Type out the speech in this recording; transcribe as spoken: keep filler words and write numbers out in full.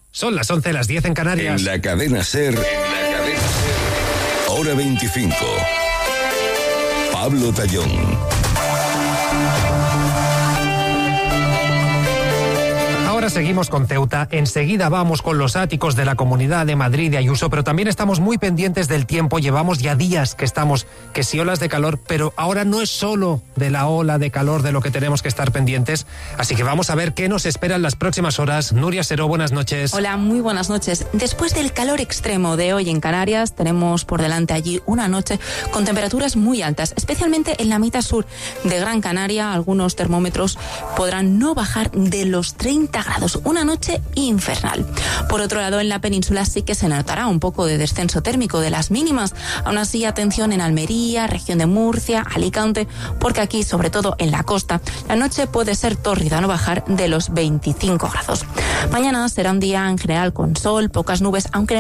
Son las once, las diez en Canarias. En la cadena SER, en la cadena SER, hora veinticinco. Pablo Tallón. Ahora seguimos con Ceuta, enseguida vamos con los áticos de la Comunidad de Madrid de Ayuso, pero también estamos muy pendientes del tiempo, llevamos ya días que estamos, que si olas de calor, pero ahora no es solo de la ola de calor de lo que tenemos que estar pendientes, así que vamos a ver qué nos espera en las próximas horas. Nuria Seró, buenas noches. Hola, muy buenas noches. Después del calor extremo de hoy en Canarias, tenemos por delante allí una noche con temperaturas muy altas, especialmente en la mitad sur de Gran Canaria. Algunos termómetros podrán no bajar de los treinta grados. Una noche infernal. Por otro lado, en la península sí que se notará un poco de descenso térmico de las mínimas. Aún así, atención en Almería, región de Murcia, Alicante, porque aquí, sobre todo en la costa, la noche puede ser tórrida, no bajar de los veinticinco grados. Mañana será un día en general con sol, pocas nubes, aunque en el